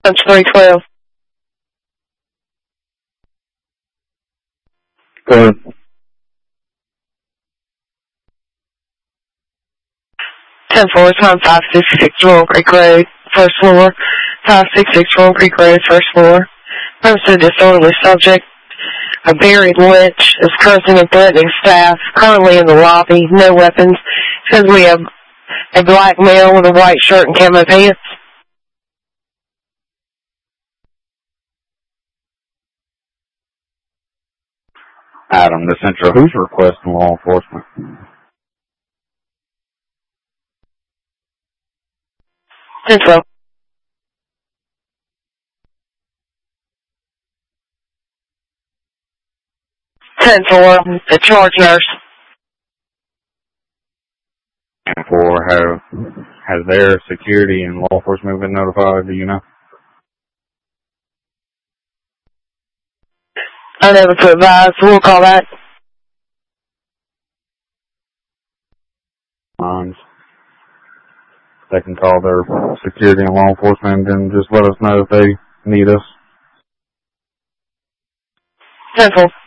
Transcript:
Punch 312. Go ahead. 10-4, time 566 Royal Creek Road, first floor. 566 Royal Creek Road, first floor. Posted disorderly subject. A buried witch is cursing and threatening staff. Currently in the lobby, no weapons. Says we have a black male with a white shirt and camo pants. Adam to Central. Who's requesting law enforcement? Central. For the charge nurse. And for has their security and law enforcement been notified? Do you know? Unable to advise. We'll call that. They can call their security and law enforcement and just let us know if they need us. Central.